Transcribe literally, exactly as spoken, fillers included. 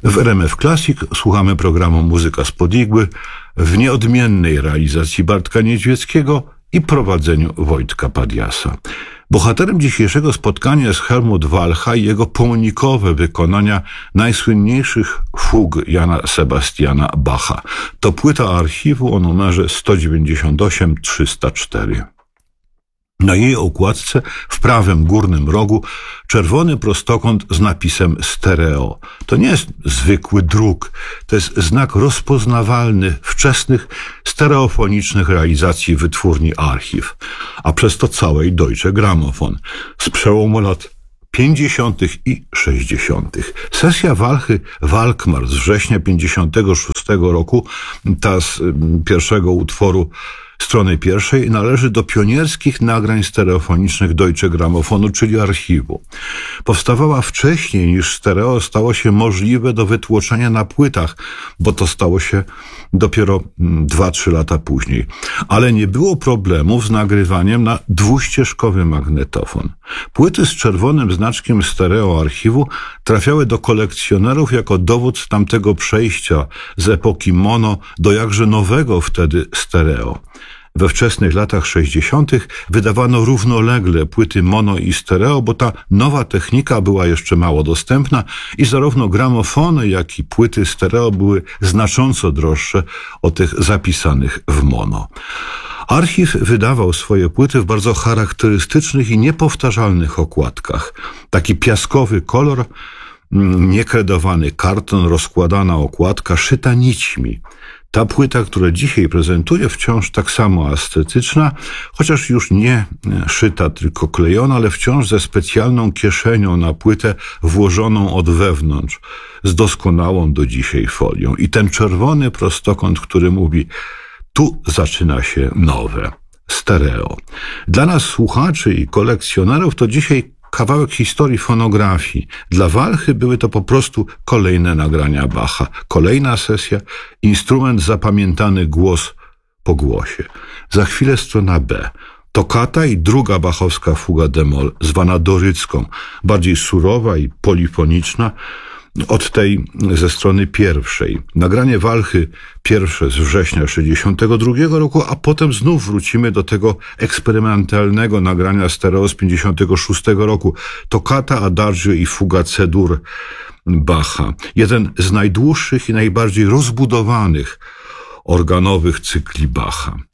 W R M F Classic słuchamy programu Muzyka spod igły w nieodmiennej realizacji Bartka Niedźwieckiego i prowadzeniu Wojtka Padiasa. Bohaterem dzisiejszego spotkania jest Helmut Walcha i jego pomnikowe wykonania najsłynniejszych fug Jana Sebastiana Bacha. To płyta archiwu o numerze sto dziewięćdziesiąt osiem trzysta cztery. Na jej okładce w prawym górnym rogu czerwony prostokąt z napisem stereo. To nie jest zwykły druk, to jest znak rozpoznawalny wczesnych stereofonicznych realizacji wytwórni Archiv, a przez to całej Deutsche Grammophon z przełomu lat pięćdziesiątych i sześćdziesiątych. Sesja Walchy Walkmar z września pięćdziesiątego szóstego roku, ta z pierwszego utworu strony pierwszej, należy do pionierskich nagrań stereofonicznych Deutsche Grammophonu, czyli archiwu. Powstawała wcześniej niż stereo stało się możliwe do wytłoczenia na płytach, bo to stało się dopiero dwa trzy lata później. Ale nie było problemów z nagrywaniem na dwuścieżkowy magnetofon. Płyty z czerwonym znaczkiem stereo archiwu trafiały do kolekcjonerów jako dowód tamtego przejścia z epoki mono do jakże nowego wtedy stereo. We wczesnych latach sześćdziesiątych wydawano równolegle płyty mono i stereo, bo ta nowa technika była jeszcze mało dostępna i zarówno gramofony, jak i płyty stereo były znacząco droższe od tych zapisanych w mono. Archiv wydawał swoje płyty w bardzo charakterystycznych i niepowtarzalnych okładkach. Taki piaskowy kolor, niekredowany karton, rozkładana okładka, szyta nićmi. Ta płyta, którą dzisiaj prezentuję, wciąż tak samo estetyczna, chociaż już nie szyta, tylko klejona, ale wciąż ze specjalną kieszenią na płytę włożoną od wewnątrz, z doskonałą do dzisiaj folią. I ten czerwony prostokąt, który mówi, tu zaczyna się nowe, stereo. Dla nas słuchaczy i kolekcjonerów to dzisiaj kawałek historii fonografii. Dla Walchy były to po prostu kolejne nagrania Bacha. Kolejna sesja, instrument zapamiętany głos po głosie. Za chwilę strona B. Tokata i druga bachowska fuga d-moll, zwana dorycką, bardziej surowa i polifoniczna od tej ze strony pierwszej. Nagranie Walchy pierwsze z września sześćdziesiątego drugiego roku, a potem znów wrócimy do tego eksperymentalnego nagrania stereo z pięćdziesiątego szóstego roku. Toccata, Adagio i fuga C-dur Bacha. Jeden z najdłuższych i najbardziej rozbudowanych organowych cykli Bacha.